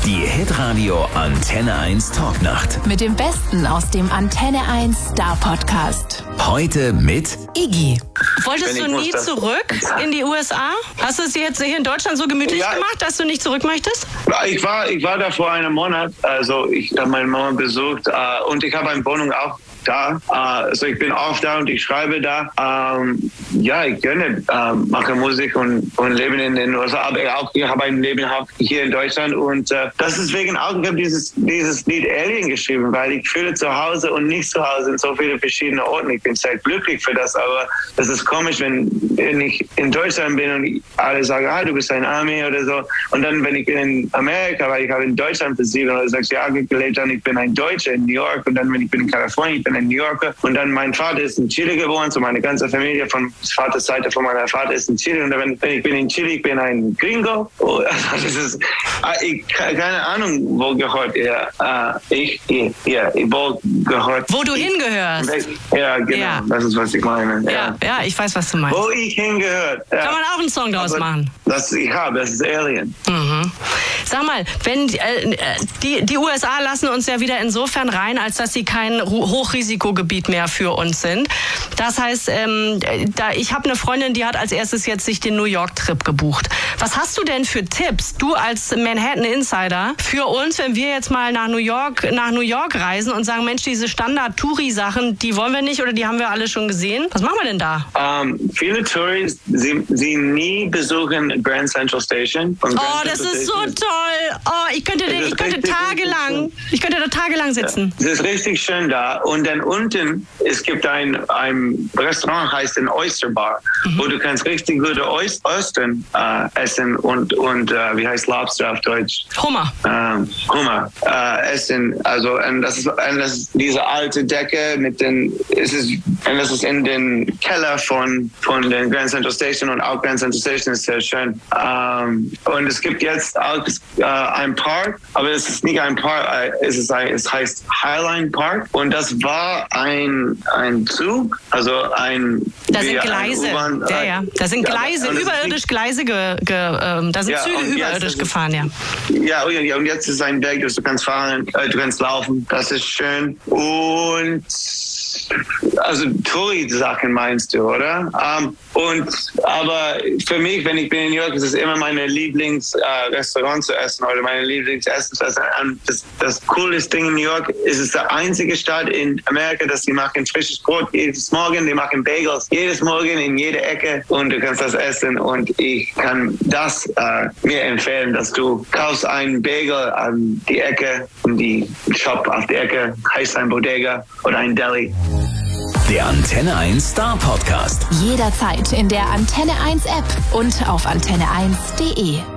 Die Hitradio Antenne 1 Talknacht. Mit dem Besten aus dem Antenne 1 Star Podcast. Heute mit Iggy. Wolltest du nie zurück in die USA? Hast du es dir jetzt hier in Deutschland so gemütlich gemacht, dass du nicht zurück möchtest? Ich war da vor einem Monat. Also ich habe meine Mama besucht und ich habe eine Wohnung auch da. Also ich bin oft da und ich schreibe da. Ich gerne mache Musik und lebe in den USA. Aber ich habe ein Leben hier in Deutschland und das ist wegen auch, ich habe dieses Lied Alien geschrieben, weil ich fühle zu Hause und nicht zu Hause in so viele verschiedene Orten. Ich bin sehr glücklich für das, aber das ist komisch, wenn ich in Deutschland bin und alle sagen, du bist ein Army oder so. Und dann, wenn ich in Amerika, weil ich habe in Deutschland für 6 Jahre gelebt und ich bin ein Deutscher in New York und dann, wenn ich bin in Kalifornien, ich bin ein New Yorker und dann mein Vater ist in Chile geboren, so meine ganze Familie von Vaterseite von meiner Vater ist in Chile und wenn ich bin in Chile, ich bin ein Gringo. Das ist, keine Ahnung, wo gehört er. Wo du hingehörst. Ja, genau, ja. Das ist, was ich meine. Ja, ich weiß, was du meinst. Wo ich hingehört. Ja. Kann man auch einen Song draus machen. Das ist Alien. Mhm. Sag mal, wenn die USA lassen uns ja wieder insofern rein, als dass sie kein Hochrisikogebiet mehr für uns sind. Das heißt, ich habe eine Freundin, die hat als erstes jetzt sich den New York-Trip gebucht. Was hast du denn für Tipps, du als Manhattan-Insider, für uns, wenn wir jetzt mal nach New York reisen und sagen, Mensch, diese Standard-Touri-Sachen, die wollen wir nicht oder die haben wir alle schon gesehen? Was machen wir denn da? Viele Touris, sie nie besuchen Grand Central Station. Das ist so toll. Ich könnte da tagelang sitzen. Es ist richtig schön da. Und dann unten, es gibt ein Restaurant, heißt ein Oyster Bar, wo du kannst richtig gute Oystern essen und wie heißt Lobster auf Deutsch? Hummer. Essen. Also, und das ist diese alte Decke das ist in den Keller von der Grand Central Station und auch Grand Central Station ist sehr schön. Und es gibt jetzt auch ein Park, aber es ist nicht ein Park, es heißt Highline Park und das war ein Zug, also da sind Gleise, da sind Gleise, überirdisch Gleise, da sind Züge überirdisch gefahren, ja. Ja, und jetzt ist ein Weg, du kannst fahren, du kannst laufen, das ist schön und also Touri-Sachen meinst du, oder? Aber für mich, wenn ich bin in New York, ist es immer meine Lieblingsrestaurant zu essen oder meine Lieblingsessen zu essen. Das coolste Ding in New York ist es der einzige Stadt in Amerika, dass sie machen frisches Brot jedes Morgen, die machen Bagels jedes Morgen in jeder Ecke und du kannst das essen und ich kann das mir empfehlen, dass du kaufst einen Bagel an die Ecke, in die Shop auf die Ecke, heißt ein Bodega oder ein Deli. der Antenne 1 Star Podcast. Jederzeit in der Antenne 1 App und auf antenne1.de.